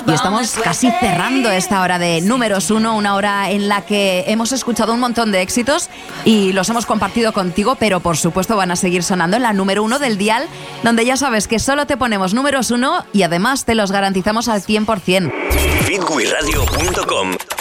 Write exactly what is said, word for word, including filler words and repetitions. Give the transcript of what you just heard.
Y estamos casi cerrando esta hora de números uno, una hora en la que hemos escuchado un montón de éxitos y los hemos compartido contigo, pero por supuesto van a seguir sonando en la número uno del dial, donde ya sabes que solo te ponemos números uno y además te los garantizamos al cien por ciento. Bitwiradio punto com